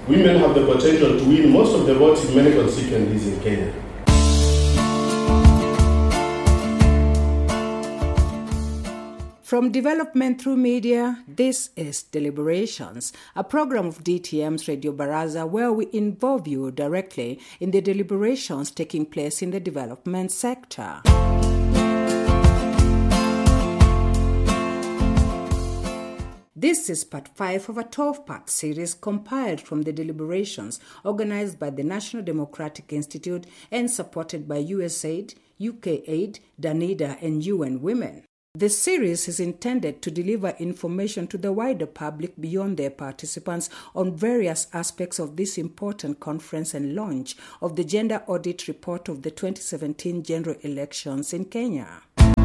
women have the potential to win most of the votes in many constituencies in Kenya. From development through media, this is Deliberations, a program of DTM's Radio Baraza where we involve you directly in the deliberations taking place in the development sector. This is part 5 of a 12-part series compiled from the deliberations organized by the National Democratic Institute and supported by USAID, UKAID, Danida, and UN Women. The series is intended to deliver information to the wider public beyond their participants on various aspects of this important conference and launch of the Gender Audit Report of the 2017 general elections in Kenya.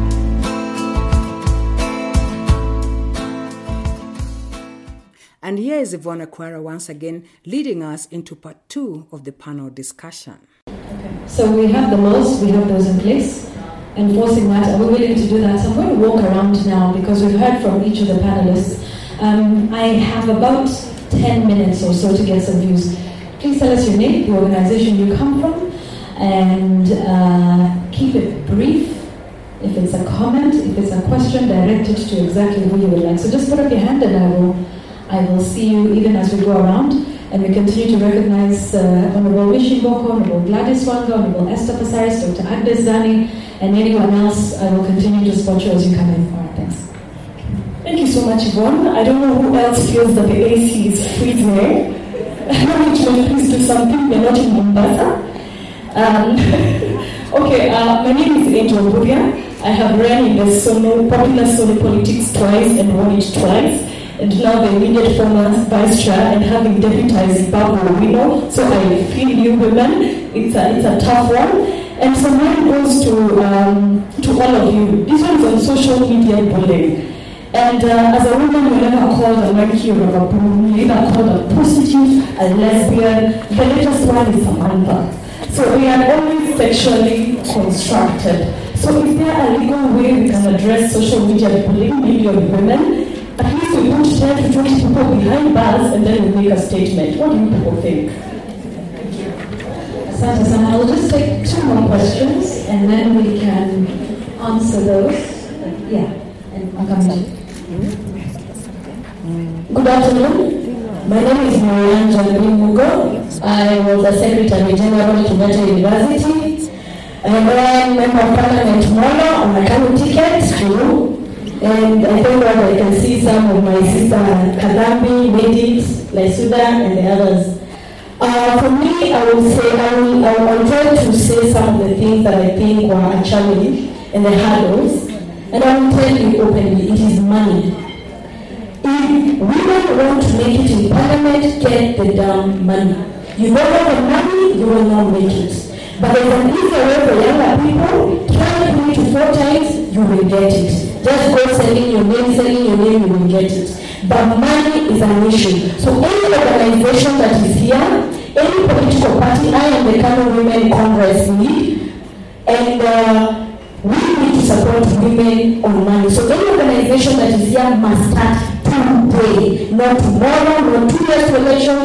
And here is Yvonne Akwara once again leading us into part 2 of the panel discussion. Okay. So we have the laws, we have those in place. Enforcing that, are we willing to do that? So I'm going to walk around now because we've heard from each of the panelists. I have about 10 minutes or so to get some views. Please tell us your name, the organization you come from, and keep it brief. If it's a comment, if it's a question, direct it to exactly who you would like. So just put up your hand and I will see you even as we go around. And we continue to recognize Honorable Wishi Mboko, Honorable Gladys Wanga, Honorable Esther Pasaris, Dr. Agnes Zani, and anyone else. I will continue to spot you as you come in. All right, thanks. Thank you so much, Yvonne. I don't know who else feels that the AC is freezing. I know which one, please do something. We're not in Mombasa. Okay, my name is Angel Buria. I have run in the popular Sony politics twice and won it twice. And now the immediate former vice chair and having deputized Babu Owino. So I feel you women, it's a tough one. And so mine goes to all of you. This one is on social media bullying. And as a woman, we never called a monkey or a baboon. We never called a prostitute, a lesbian. The latest one is Samantha. So we are always sexually constructed. So is there a legal way we can address social media bullying, maybe of women? At least we put 10 to 20 people behind bars and then we make a statement. What do you people think? Asante sana. I'll just take 2 more questions and then we can answer those. Yeah, and I'll come to you. Good afternoon. My name is Marianne Jalabin Mugo. I was the Secretary General at Kenyatta University. I am member of Parliament Molo on a Kanu ticket to. And I thank God I can see some of my sister Kadambi, Medit, Laisuda, and the others. For me, I will say, I'll try to say some of the things that I think were a challenge and the hurdles. And I will tell you openly, it is money. If women want to make it in Parliament, get the damn money. You don't have the money, you will not make it. But there's an easier way for younger people. Try 3 to 4 times, you will get it. Just go selling your name, you will get it. But money is an issue. So any organization that is here, any political party, I am the Kano Women Congress lead, and we need to support women on money. So any organization that is here must start today, not tomorrow, not 2 years to election.